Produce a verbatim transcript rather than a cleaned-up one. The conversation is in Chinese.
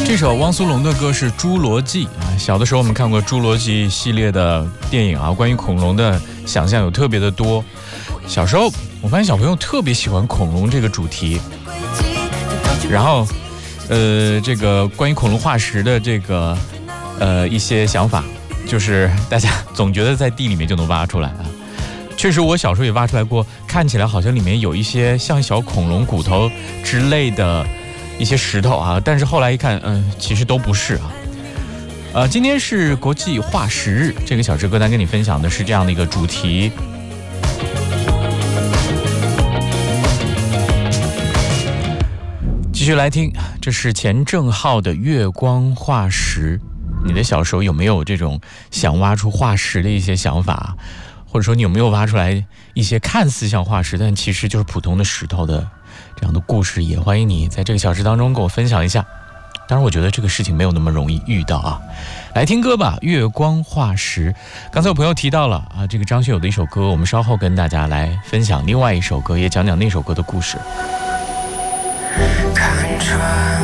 这首汪苏泷的歌是《侏罗纪》啊。小的时候我们看过《侏罗纪》系列的电影啊，关于恐龙的想象有特别的多。小时候我发现小朋友特别喜欢恐龙这个主题，然后呃，这个关于恐龙化石的这个呃一些想法，就是大家总觉得在地里面就能挖出来啊。确实我小时候也挖出来过，看起来好像里面有一些像小恐龙骨头之类的一些石头啊，但是后来一看，嗯、呃，其实都不是啊。呃，今天是国际化石日，这个小时歌单跟你分享的是这样的一个主题。继续来听，这是钱正浩的《月光化石》。你的小时候有没有这种想挖出化石的一些想法？或者说你有没有挖出来一些看似像化石但其实就是普通的石头的这样的故事？也欢迎你在这个小时当中跟我分享一下。当然我觉得这个事情没有那么容易遇到啊。来听歌吧，《月光化石》。刚才有朋友提到了啊，这个张学友的一首歌，我们稍后跟大家来分享另外一首歌，也讲讲那首歌的故事。 看穿